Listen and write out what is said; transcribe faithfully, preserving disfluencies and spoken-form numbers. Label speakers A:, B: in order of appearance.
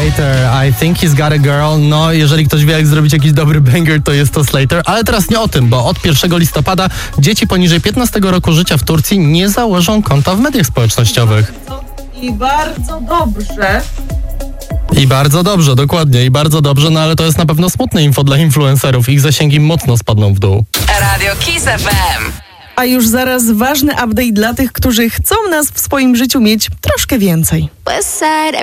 A: Slater, I think he's got a girl. No, jeżeli ktoś wie, jak zrobić jakiś dobry banger, to jest to Slater. Ale teraz nie o tym, bo od pierwszego listopada dzieci poniżej piętnastego roku życia w Turcji nie założą konta w mediach społecznościowych.
B: I bardzo dobrze.
A: I bardzo dobrze, dokładnie, i bardzo dobrze, no ale to jest na pewno smutne info dla influencerów. Ich zasięgi mocno spadną w dół.
C: Radio Kiss F M.
B: A już zaraz ważny update dla tych, którzy chcą nas w swoim życiu mieć troszkę więcej.